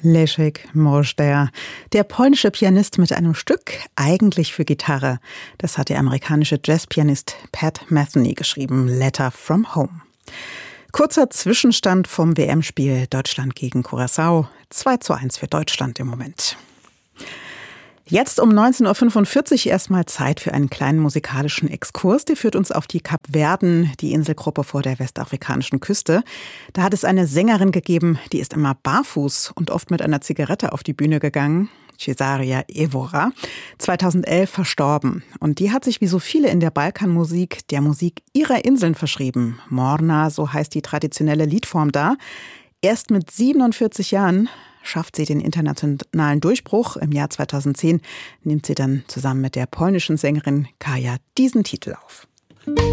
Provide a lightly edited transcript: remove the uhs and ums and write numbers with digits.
Leszek Możdżer, der polnische Pianist mit einem Stück eigentlich für Gitarre. Das hat der amerikanische Jazzpianist Pat Metheny geschrieben, Letter from Home. Kurzer Zwischenstand vom WM-Spiel Deutschland gegen Curaçao. 2:1 für Deutschland im Moment. Jetzt um 19.45 Uhr erstmal Zeit für einen kleinen musikalischen Exkurs. Der führt uns auf die Kapverden, die Inselgruppe vor der westafrikanischen Küste. Da hat es eine Sängerin gegeben, die ist immer barfuß und oft mit einer Zigarette auf die Bühne gegangen. Cesaria Evora, 2011 verstorben. Und die hat sich wie so viele in der Balkanmusik der Musik ihrer Inseln verschrieben. Morna, so heißt die traditionelle Liedform da. Erst mit 47 Jahren schafft sie den internationalen Durchbruch. Im Jahr 2010 nimmt sie dann zusammen mit der polnischen Sängerin Kaja diesen Titel auf.